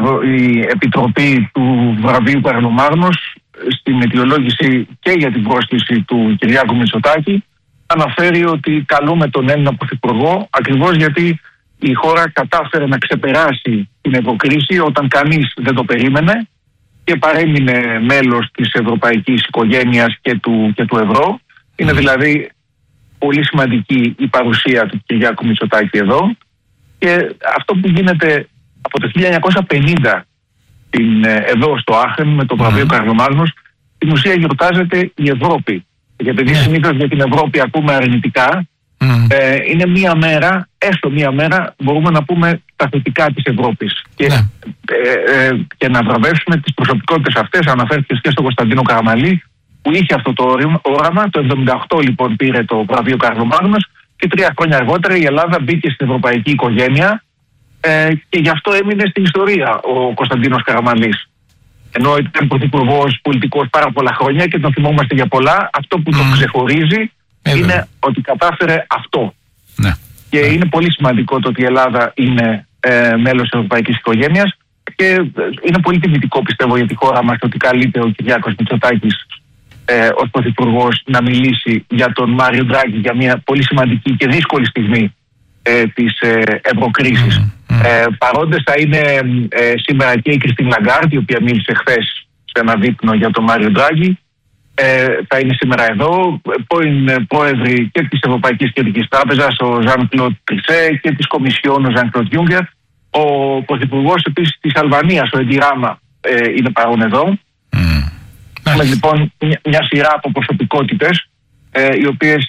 η Επιτροπή του βραβείου Καρλομάγνους στην αιτιολόγηση και για την πρόσκληση του Κυριάκου Μητσοτάκη αναφέρει ότι καλούμε τον Έλληνα Πρωθυπουργό ακριβώς γιατί η χώρα κατάφερε να ξεπεράσει την ευρωκρίση όταν κανείς δεν το περίμενε και παρέμεινε μέλος της ευρωπαϊκής οικογένειας και του ευρώ. Είναι δηλαδή πολύ σημαντική η παρουσία του Κυριάκου Μητσοτάκη εδώ, και αυτό που γίνεται από το 1950 εδώ στο Άχεν με το βραβείο Καρλομάγνους, στην ουσία γιορτάζεται η Ευρώπη. Γιατί συνήθως για την Ευρώπη ακούμε αρνητικά. Είναι μία μέρα, έστω μία μέρα, μπορούμε να πούμε τα θετικά της Ευρώπης. Και να βραβεύσουμε τις προσωπικότητες αυτές. Αναφέρθηκε και στον Κωνσταντίνο Καραμανλή, που είχε αυτό το όραμα. Το 1978 λοιπόν πήρε το βραβείο Καρλομάγνους και 3 χρόνια αργότερα η Ελλάδα μπήκε στην ευρωπαϊκή οικογένεια, και γι' αυτό έμεινε στην ιστορία ο Κωνσταντίνος Καραμανλής. Ενώ ήταν πρωθυπουργός πολιτικός πάρα πολλά χρόνια και τον θυμόμαστε για πολλά, αυτό που τον ξεχωρίζει είναι ότι κατάφερε αυτό. Και είναι πολύ σημαντικό το ότι η Ελλάδα είναι μέλος της ευρωπαϊκής οικογένειας, και είναι πολύ τιμητικό, πιστεύω, για τη χώρα μας ότι καλείται ο Κυριάκος Μητσοτάκης ως πρωθυπουργός να μιλήσει για τον Μάριο Ντράγκη για μια πολύ σημαντική και δύσκολη στιγμή της ευρωκρίσης. Παρόντες θα είναι σήμερα και η Κριστίν Λαγκάρντ, η οποία μίλησε χθες σε ένα δείπνο για τον Μάριο Ντράγκη. Θα είναι σήμερα εδώ πρώην πρόεδροι και της Ευρωπαϊκής Κεντρικής Τράπεζας, ο Ζαν Κλοντ Τρισέ, και της Κομισιόν, ο Ζαν Κλοντ Γιούγκερ. Ο πρωθυπουργός επίσης της Αλβανίας, ο Έντι Ράμα, είναι παρόν εδώ. Έχουμε λοιπόν μια σειρά από προσωπικότητες οι οποίες...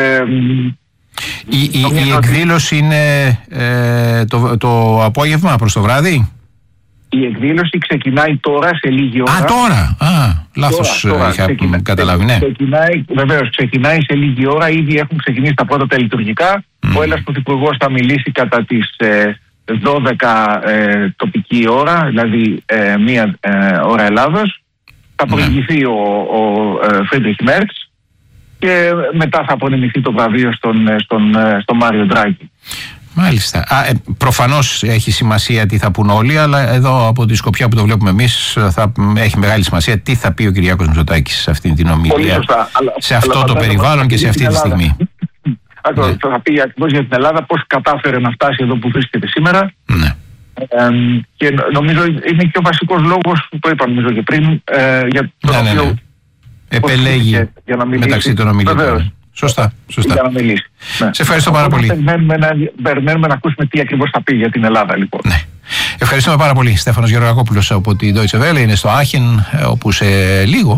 Η εκδήλωση είναι το απόγευμα προς το βράδυ? Η εκδήλωση ξεκινάει τώρα σε λίγη ώρα. Τώρα! Λάθος είχα καταλάβει, ναι. Βεβαίως, ξεκινάει σε λίγη ώρα. Ήδη έχουν ξεκινήσει τα πρώτα τα λειτουργικά. Ο Έλληνας Πρωθυπουργός θα μιλήσει κατά τις 12 τοπική ώρα, δηλαδή 1 ώρα Ελλάδος. Θα προηγηθεί ο Φρίντριχ Μέρτς και μετά θα απονεμηθεί το βραβείο στον Μάριο Ντράγκη. Μάλιστα. Προφανώς έχει σημασία τι θα πούν όλοι, αλλά εδώ από τη σκοπιά που το βλέπουμε εμείς θα έχει μεγάλη σημασία τι θα πει ο Κυριάκος Μητσοτάκης σε αυτή την ομιλία, σε αυτό το περιβάλλον και σε αυτή τη στιγμή. Θα πει ακριβώς για την Ελλάδα πώς κατάφερε να φτάσει εδώ που βρίσκεται σήμερα. Και νομίζω είναι και ο βασικός λόγος που το είπα νομίζω και πριν, για τον οποίο επελέγει μεταξύ των ομιλητών. Σωστά. Για να μιλήσει. Σε ευχαριστώ πάρα πολύ. Περιμένουμε να ακούσουμε τι ακριβώς θα πει για την Ελλάδα, λοιπόν. Ευχαριστούμε πάρα πολύ. Στέφανος Γεωργακόπουλος από τη Deutsche Welle είναι στο Άχεν, όπου σε λίγο,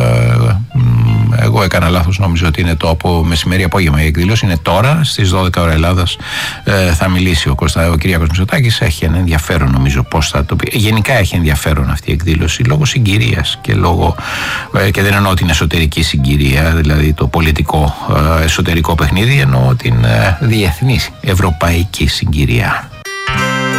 εγώ έκανα λάθος, νόμιζα ότι είναι το μεσημέρι απόγευμα η εκδήλωση, είναι τώρα στις 12 ώρα Ελλάδας, θα μιλήσει ο Κυριάκος Μητσοτάκης. Έχει ένα ενδιαφέρον, νομίζω, πώς θα το πει. Γενικά έχει ενδιαφέρον αυτή η εκδήλωση λόγω συγκυρίας και δεν εννοώ την εσωτερική συγκυρία, δηλαδή το πολιτικό εσωτερικό παιχνίδι, εννοώ την διεθνή ευρωπαϊκή συγκυρία.